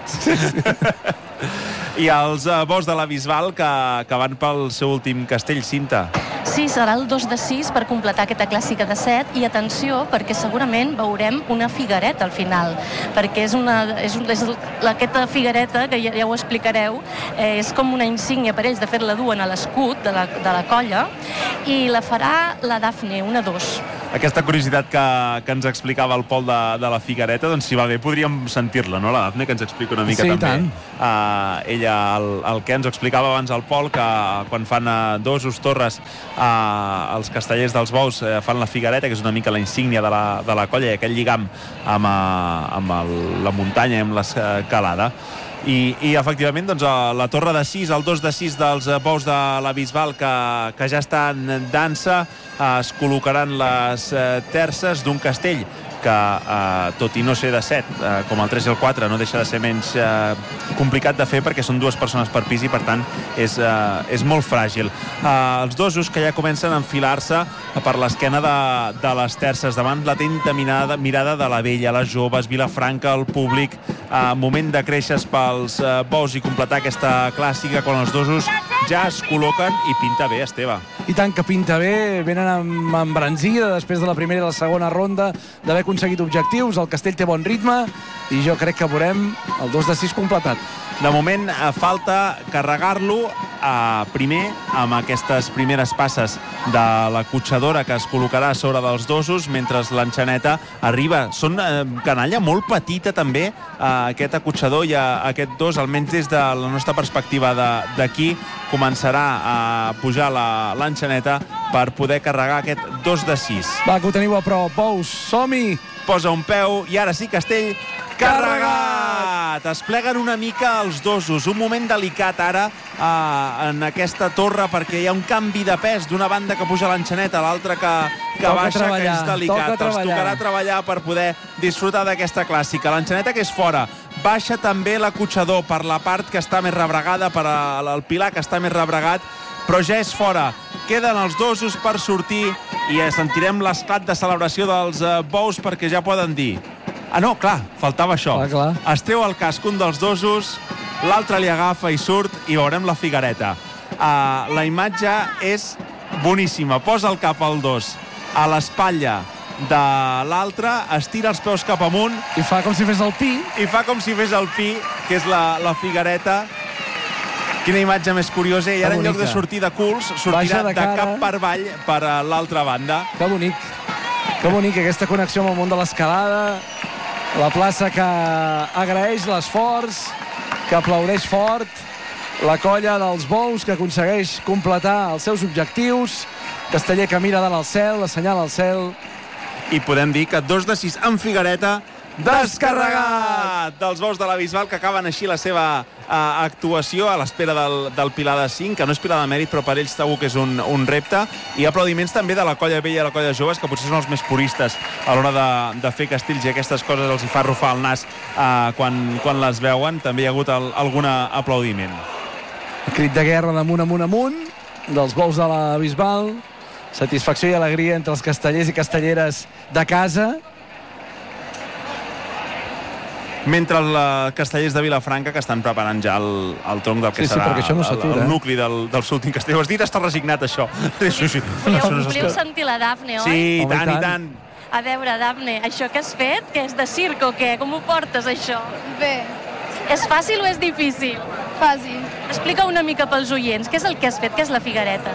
I els uh, bous de la Bisbal que, que van pel seu últim castell, Cinta. Sí, serà el dos de sis per completar aquesta clàssica de set i atenció perquè segurament veurem una figuereta al final, perquè és una és, un, és la, aquesta figuereta que ja, ja ho explicareu, eh, és com una insígnia per ells, de fet la duen a l'escut de la, de la colla i la farà la Dafne, una dos. Aquesta curiositat que, que ens explicava el Pol de, de la Figuereta, doncs si va bé podríem sentir-la, no? La Dafne, que ens explica una mica Sí, també. tant. Uh, ella, el, el que ens explicava abans el Pol, que quan fan uh, dosos, torres, uh, els castellers dels bous uh, fan la Figuereta, que és una mica la insígnia de la, de la colla, i aquell lligam amb, uh, amb el, la muntanya i amb l'escalada. I, i efectivament doncs, la torre de sis, el dos de sis dels bous de la Bisbal que, que ja està en dansa, es col·locaran les terces d'un castell que, eh, tot i no ser de set, eh, com el tres i el quatre, no deixa de ser menys eh, complicat de fer perquè són dues persones per pis i, per tant, és, eh, és molt fràgil. Eh, els dosos que ja comencen a enfilar-se per l'esquena de, de les terces, davant l'atenta mirada, mirada de la vella, les joves, Vilafranca, el públic, eh, moment de creixes pels eh, bous i completar aquesta clàssica quan els dosos ja es col·loquen i pinta bé, Esteve. I tant que pinta bé, venen amb embranzida després de la primera i la segona ronda d'haver aconseguit objectius, el castell té bon ritme i jo crec que veurem el dos de sis completat. De moment eh, falta carregar-lo eh, primer amb aquestes primeres passes de la cotxadora que es col·locarà a sobre dels dosos mentre l'enxaneta arriba. Són eh, canalla molt petita també, eh, aquest acotxador i eh, aquest dos, almenys des de la nostra perspectiva d'aquí, començarà a pujar l'enxaneta per poder carregar aquest dos de sis. Va, que ho teniu a prop, bous, som-hi! Posa un peu i ara sí, castell carregat! Es pleguen una mica els dosos. Un moment delicat ara eh, en aquesta torre perquè hi ha un canvi de pes d'una banda que puja l'enxaneta, l'altra que, que Toca baixa, treballar, que és delicat. toca Els treballar. tocarà treballar per poder disfrutar d'aquesta clàssica. L'enxaneta que és fora. Baixa també l'acotxador per la part que està més rebregada, per el pilar que està més rebregat, però ja és fora. Queden els dosos per sortir i sentirem l'esclat de celebració dels eh, bous perquè ja poden dir... Ah, no, clar, faltava això. Clar, clar. Es treu el casc un dels dosos, l'altre li agafa i surt i veurem la figuereta. Uh, la imatge és boníssima. Posa el cap al dos a l'espatlla de l'altre, estira els peus cap amunt i fa com si fes el pi i fa com si fes el pi, que és la, la figuereta. Quina imatge més curiosa. I ara, en lloc de sortir de culs, sortirà de, de cap per avall per a l'altra banda. Que bonic. Que bonic aquesta connexió amb el món de l'escalada. La plaça que agraeix l'esforç, que aplaudeix fort. La colla dels bous que aconsegueix completar els seus objectius. Casteller que mira dalt al cel, assenyala al cel. I podem dir que dos de sis en figuereta descarregat dels bous de la Bisbal, que acaben així la seva uh, actuació a l'espera del, del Pilar de cinc, que no és Pilar de mèrit, però per ells segur que és un, un repte. I aplaudiments també de la colla vella i la colla joves, que potser són els més puristes a l'hora de, de fer castells, i aquestes coses els hi fa arrufar el nas uh, quan, quan les veuen. També hi ha hagut el, algun aplaudiment. El crit de guerra d'amunt, amunt, amunt. dels bous de la Bisbal, satisfacció i alegria entre els castellers i castelleres de casa. Mentre els castellers de Vilafranca, que estan preparant ja el, el tronc del que sí, sí, serà no el, el nucli del, del últim castell. Ho has dit, està resignat, això. Sí, sí. Voleu, voleu sentir la Dafne, oi? Sí, i tant, i tant. A veure, Dafne, això que has fet, que és de circ o què? Com ho portes, això? Bé. És fàcil o és difícil? Fàcil. Explica una mica pels oients, què és el que has fet, què és la figuereta?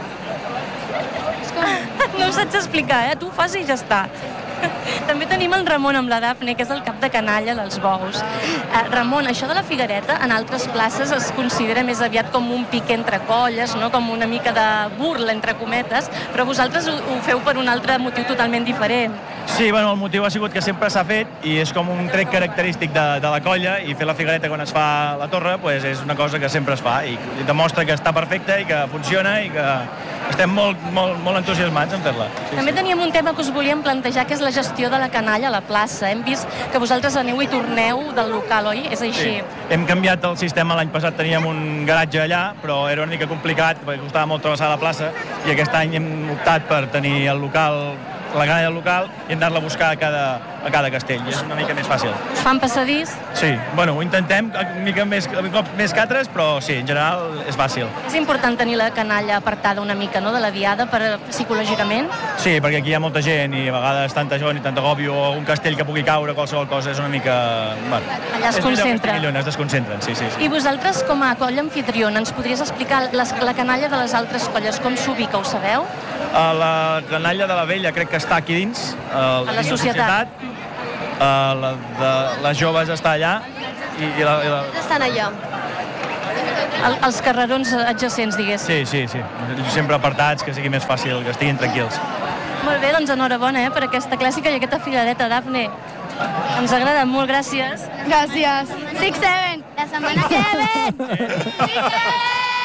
No ho saps explicar, eh? Tu ho fas i ja està. També tenim el Ramon amb la Dafne, que és el cap de canalla dels bous. Eh, Ramon, això de la figuereta en altres places es considera més aviat com un pic entre colles, no? Com una mica de burla, entre cometes, però vosaltres ho, ho feu per un altre motiu totalment diferent. Sí, bueno, el motiu ha sigut que sempre s'ha fet i és com un tret característic de, de la colla, i fer la figuereta quan es fa a la torre pues, és una cosa que sempre es fa i, i demostra que està perfecta i que funciona i que estem molt, molt, molt entusiasmats en fer-la. Sí, També sí. teníem un tema que us volíem plantejar, que és la gestió de la canalla a la plaça. Hem vist que vosaltres aneu i torneu del local, oi? És així? Sí. Hem canviat el sistema. L'any passat teníem un garatge allà, però era una mica complicat perquè costava molt travessar la plaça, i aquest any hem optat per tenir el local, la canalla local, i anar-la a buscar a cada, a cada castell. És una mica més fàcil. Us fan passadís? Sí, bueno, ho intentem una mica més, més que altres, però sí, en general és fàcil. És important tenir la canalla apartada una mica, no?, de la diada, per, psicològicament? Sí, perquè aquí hi ha molta gent i a vegades tanta gent i tanta gòbio o un castell que pugui caure, qualsevol cosa, és una mica... Bueno, allà es concentra. Es desconcentren, sí, sí, sí. I vosaltres, com a colla anfitriona, ens podries explicar les, la canalla de les altres colles, com s'ubica, ho sabeu? A la canalla de la Vella crec que està aquí dins, a la societat. Uh, la de les joves està allà i, i la, i la... Estan allà. El, els carrerons adjacents, diguéssim. Sí, sí, sí. Sempre apartats, que sigui més fàcil, que estiguin tranquils. Molt bé, doncs enhorabona eh, per aquesta clàssica i aquesta figuereta, Dafne. Ens agrada molt, gràcies. Gràcies. Six Seven, la setmana que ve.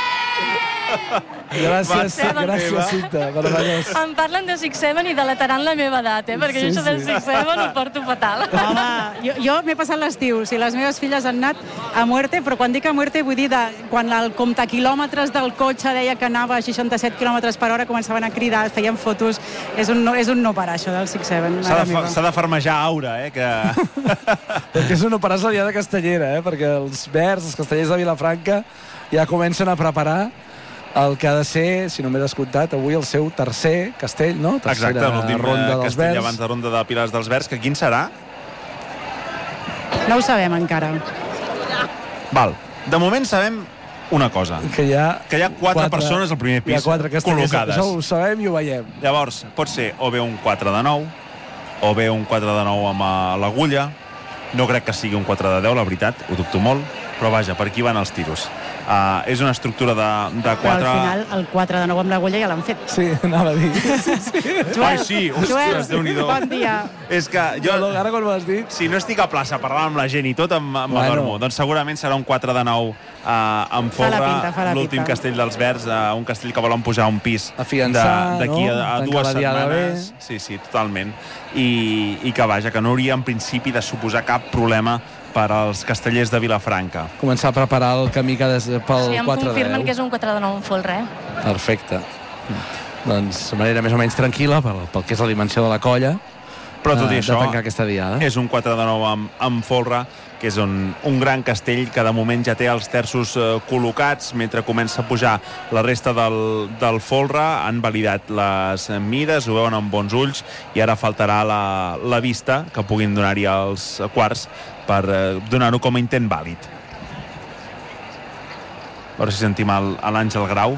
Gràcies, gràcies, Cinta. Meravellós. Em parlen de Six Seven i delataran la meva edat, eh? Perquè sí, jo això del sí. Six Seven ho porto fatal. Home, jo, jo m'he passat l'estiu. Si les meves filles han anat a muerte, però quan dic a muerte vull dir de, quan el comptaquilòmetres del cotxe deia que anava a seixanta-set quilòmetres per hora, començaven a cridar, feien fotos. És un no, és un no parar, això del Six Seven. S'ha de, s'ha de farmejar Aura, eh? Que... Perquè és un no parar la diada castellera, eh? Perquè els verds, els castellers de Vilafranca, ja comencen a preparar el que ha de ser, si no m'he descomptat, avui el seu tercer castell, no? Tercera Exacte, l'últim ronda dels castell Verds. abans de ronda de Pilars dels Verds, que quin serà? No ho sabem encara. Val, de moment sabem una cosa. Que hi ha, que hi ha quatre, quatre persones al primer pis col·locades. Això ho sabem i ho veiem. Llavors, pot ser o bé un quatre de nou, o bé un quatre de nou amb l'agulla. No crec que sigui un quatre de deu, la veritat, ho dubto molt, però vaja, per aquí van els tiros. Uh, és una estructura de, de quatre... Però al final el quatre de nou amb l'agulla ja l'han fet. Sí, anava a dir. Sí, sí. Joel, Ai, sí, ostres, Déu-n'hi-do. Bon dia. És que jo, no, ara quan m'ho has dit... Si no estic a plaça parlant amb la gent i tot, em, em bueno. adormo. Doncs segurament serà un quatre de nou uh, amb Folra, l'últim castell dels Verds, uh, un castell que volen pujar un pis d'aquí no? a, a dues setmanes. Sí, sí, totalment. I, I que vaja, que no hauria en principi de suposar cap problema per als castellers de Vilafranca. Començar a preparar el camí que des, pel sí, quatre de deu. Sí, em confirmen que és un quatre de nou en folre, eh? Perfecte. Doncs de manera més o menys tranquil·la pel, pel que és la dimensió de la colla. Però tot i eh, això, de tancar aquesta diada. És un quatre de nou amb, amb folre, que és un, un gran castell que de moment ja té els terços eh, col·locats. Mentre comença a pujar la resta del, del folre, han validat les mides, ho veuen amb bons ulls, i ara faltarà la, la vista que puguin donar-hi als quarts per eh, donar-ho com a intent vàlid. A veure si sentim l'Àngel Grau.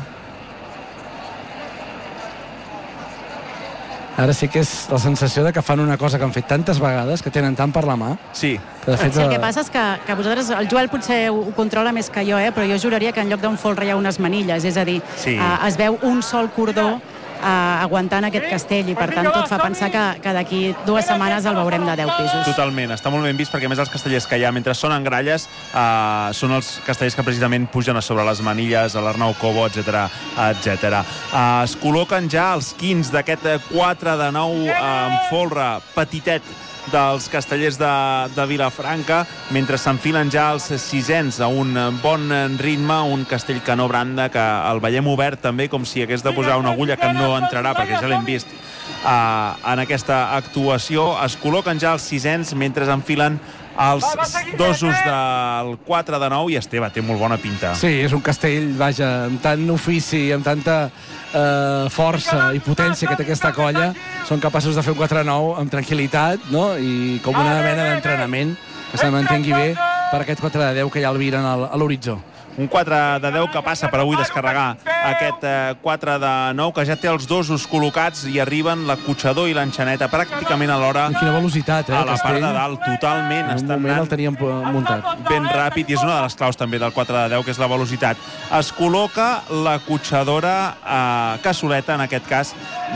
Ara sí que és la sensació de que fan una cosa que han fet tantes vegades, que tenen tant per la mà. Sí. Que de fet, sí, el que passa és que, que vosaltres, el Joel potser ho, ho controla més que jo, eh? Però jo juraria que en lloc d'un folre hi ha unes manilles, és a dir, sí. eh, es veu un sol cordó eh, aguantant aquest castell, i per tant tot fa pensar que, que d'aquí dues setmanes el veurem de deu pisos. Totalment, està molt ben vist, perquè a més els castellers que hi ha mentre sonen gralles eh, són els castellers que precisament pugen a sobre les manilles, a l'Arnau Cobo, etcètera, etcètera. Eh, es col·loquen ja els quins d'aquest quatre de nou eh, amb folre petitet dels castellers de, de Vilafranca, mentre s'enfilen ja els sisens a un bon ritme, un castell que no branda, que el veiem obert també, com si hagués de posar una agulla que no entrarà, perquè ja l'hem vist uh, en aquesta actuació. Es col·loquen ja els sisens mentre enfilen els dosos del quatre de nou, i Esteve té molt bona pinta. Sí, és un castell, vaja, amb tant ofici, amb tanta eh, força i potència que té aquesta colla, són capaços de fer un quatre nou amb tranquil·litat, no? I com una mena d'entrenament que se mantengui bé per aquest quatre de deu que ja el viren a l'horitzó. Un quatre de deu que passa per avui descarregar aquest quatre de nou, que ja té els dosos col·locats i arriben l'acotxador i l'enxaneta pràcticament a l'hora. Quina velocitat, eh, a la part de dalt, totalment. En un moment el teníem muntat. Ben ràpid, i és una de les claus també del quatre de deu, que és la velocitat. Es col·loca l'acotxadora eh, Cassoleta, en aquest cas,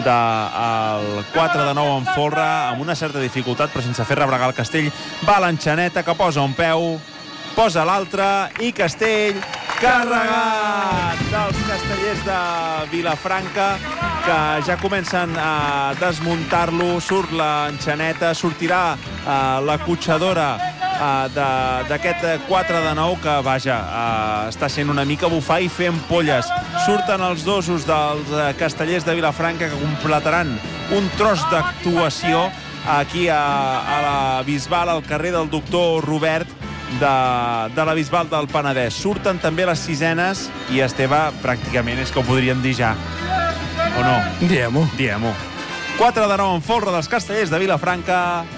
del quatre de nou en folre, amb una certa dificultat, però sense fer rebregar el castell. Va l'enxaneta, que posa un peu, posa l'altre, i castell carregat dels castellers de Vilafranca, que ja comencen a desmuntar-lo. Surt l'enxaneta, sortirà eh, l'acotxadora eh, d'aquest quatre de nou, que, vaja, eh, està sent una mica bufar i fer ampolles. Surten els dosos dels eh, castellers de Vilafranca, que completaran un tros d'actuació aquí a, a la Bisbal, al carrer del Doctor Robert, de, de la Bisbal del Penedès. Surten també les sisenes, i Esteve pràcticament és que ho podríem dir ja. O no? Diem-ho. Diem-ho. quatre de nou en folre dels castellers de Vilafranca,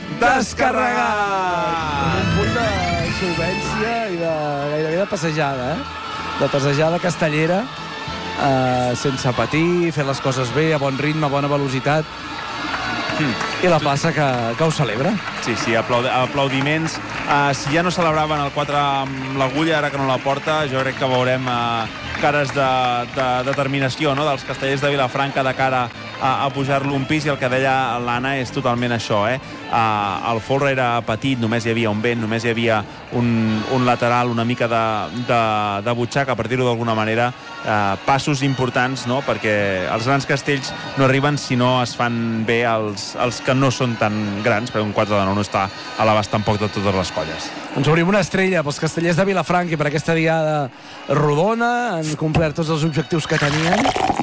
descarregat! Un punt de solvència i de, gairebé de passejada, eh? De passejada castellera, eh, sense patir, fer les coses bé, a bon ritme, a bona velocitat. Mm. I la plaça que, que ho celebra. Sí, sí, aplaud aplaudiments. Uh, si ja no celebraven el quatre amb l'agulla, ara que no la porta, jo crec que veurem uh, cares de, de determinació, no?, dels castellers de Vilafranca de cara a, a pujar-lo un pis, i el que deia l'Anna és totalment això, eh? Uh, el folre era petit, només hi havia un vent, només hi havia un, un lateral, una mica de, de, de butxaca, per dir-ho d'alguna manera. Uh, passos importants, no?, perquè els grans castells no arriben si no es fan bé els, els que no són tan grans, perquè un quatre de nou no està a l'abast tampoc de totes les colles. Ens obrim una estrella pels castellers de Vilafranca, i per aquesta diada rodona han complert tots els objectius que tenien,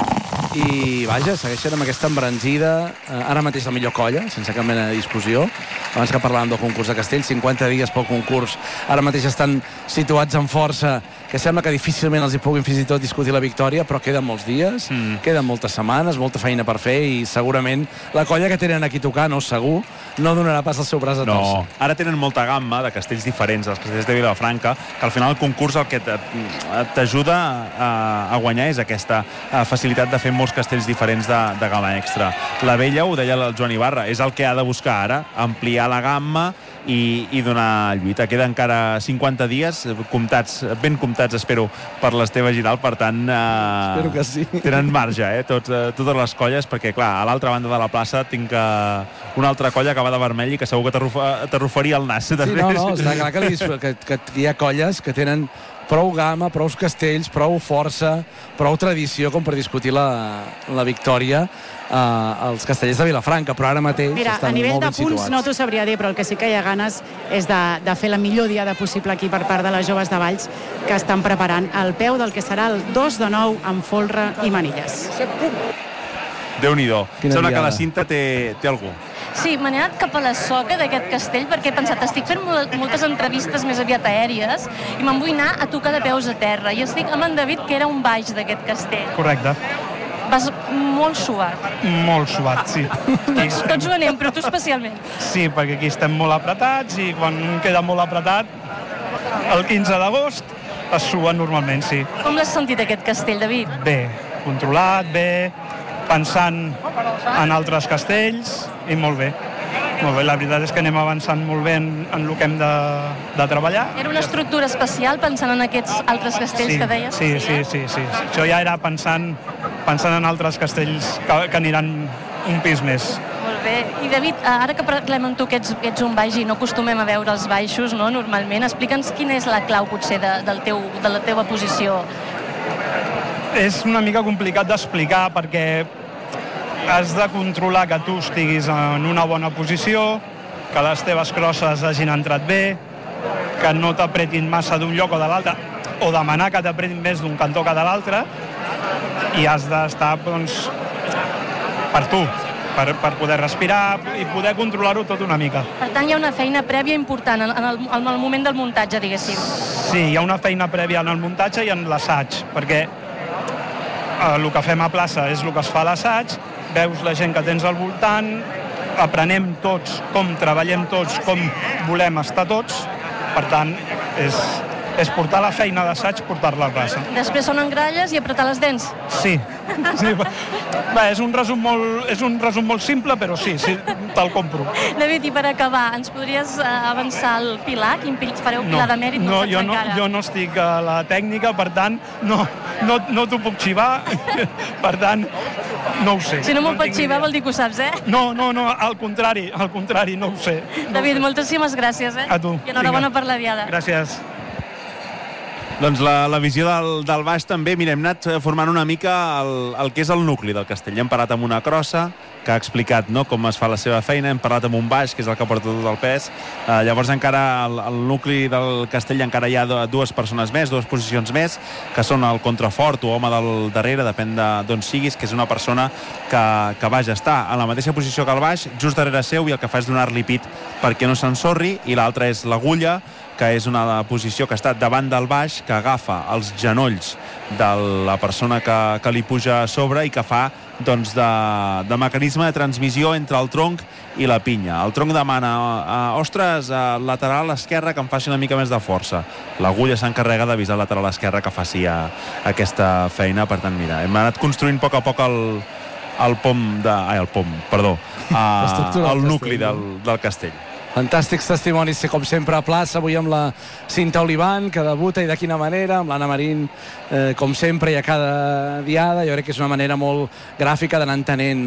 i vaja, segueixen amb aquesta embranzida, eh, ara mateix la millor colla, sense cap mena de discussió. Abans que parlàvem del concurs de castells, cinquanta dies pel concurs, ara mateix estan situats en força, que sembla que difícilment els hi puguin fins i tot discutir la victòria, però queden molts dies, mm. queden moltes setmanes, molta feina per fer, i segurament la colla que tenen aquí tocant, no segur, no donarà pas el seu braç a torcer. No, ara tenen molta gamma de castells diferents, els castells de Vilafranca, que al final el concurs el que t'ajuda a, a guanyar és aquesta facilitat de fer molts castells diferents de, de gamma extra. La Vella, ho deia el Joan Ibarra, és el que ha de buscar ara, ampliar la gamma i, i donar lluita. Queda encara cinquanta dies, comptats, ben comptats, espero, per l'Esteve Giral, per tant, eh, espero que sí. Tenen marge, eh, tots, eh, totes les colles, perquè, clar, a l'altra banda de la plaça tinc eh, una altra colla que va de vermell i que segur que t'arrufaria el nas. Sí, no, no, està clar que, li, que, que hi ha colles que tenen prou gamma, prou castells, prou força, prou tradició com per discutir la, la victòria eh, als castellers de Vilafranca, però ara mateix Mira, estan molt ben situats. Mira, a nivell de punts no t'ho sabria dir, però el que sí que hi ha ganes és de, de fer la millor diada possible aquí per part de les joves de Valls, que estan preparant el peu del que serà el dos de nou amb folre i manilles. Déu-n'hi-do. Sembla que la cinta té, té algú. Sí, me n'he anat cap a la soca d'aquest castell perquè he pensat, estic fent moltes entrevistes més aviat aèries i me'n vull anar a tocar de peus a terra. I estic amb en David, que era un baix d'aquest castell. Correcte. Vas molt suat. Molt suat, sí. Tots, tots ho anem, però tu especialment. Sí, perquè aquí estem molt apretats i quan queda molt apretat, el quinze d'agost es sua normalment, sí. Com l'has sentit aquest castell, David? Bé, controlat, bé, pensant en altres castells i molt bé. Molt bé, la veritat és que anem avançant molt bé en, en el que hem de, de treballar. Era una estructura especial pensant en aquests altres castells sí, que deies? Sí, sí, sí, sí. Això ja era pensant, pensant en altres castells que, que aniran un pis més. Molt bé. I David, ara que parlem amb tu, que ets, ets un baix i no acostumem a veure els baixos, no, normalment, explica'ns quina és la clau, potser, de, del teu, de la teva posició. És una mica complicat d'explicar perquè has de controlar que tu estiguis en una bona posició, que les teves crosses hagin entrat bé, que no t'apretin massa d'un lloc o de l'altre, o demanar que t'apretin més d'un cantó que de l'altre, i has d'estar, doncs, per tu, per, per poder respirar i poder controlar-ho tot una mica. Per tant, hi ha una feina prèvia important en el, en el moment del muntatge, diguéssim. Sí, hi ha una feina prèvia en el muntatge i en l'assaig, perquè eh, el que fem a plaça és el que es fa a l'assaig, veus la gent que tens al voltant, aprenem tots com treballem tots, com volem estar tots, per tant, és, és portar la feina d'assaig, portar-la a plaça. Després són engralles i apretar les dents. Sí. sí. Bé, és un resum molt, és un resum molt simple, però sí, sí te'l compro. David, i per acabar, ens podries avançar el pilar? Quin fareu pilar no, de mèrit? No, no, ho saps jo no, encara. Jo no estic a la tècnica, per tant, no, no, no t'ho puc xivar, per tant, no ho sé. Si no m'ho no pots xivar vol dir que ho saps, eh? No, no, no, al contrari, al contrari, no ho sé. No David, ho sé. moltíssimes gràcies, eh? A tu. I enhorabona Vinga. per la diada. Gràcies. Doncs la, la visió del, del baix també, mira, hem anat formant una mica el, el que és el nucli del castell. Hem parlat amb una crossa que ha explicat, no, com es fa la seva feina, hem parlat amb un baix, que és el que porta tot el pes. Eh, llavors encara al, al nucli del castell encara hi ha dues persones més, dues posicions més, que són el contrafort o home del darrere, depèn d'on siguis, que és una persona que, que vaja, està en la mateixa posició que el baix, just darrere seu, i el que fa és donar-li pit perquè no s'ensorri, i l'altra és l'agulla, que és una posició que està davant del baix, que agafa els genolls de la persona que, que li puja a sobre i que fa doncs, de, de mecanisme de transmissió entre el tronc i la pinya. El tronc demana, eh, ostres, eh, lateral esquerre que em faci una mica més de força. L'agulla s'encarrega d'avisar el lateral esquerre que faci a, a aquesta feina. Per tant, mira, hem anat construint a poc a poc el, el pom de... Ai, el pom, perdó. Eh, el nucli del, del castell. Fantàstics testimonis, com sempre, a plaça, avui amb la Cinta Olivan, que debuta, i de quina manera, amb l'Anna Marín, eh, com sempre, i a cada diada. Jo crec que és una manera molt gràfica d'anar entenent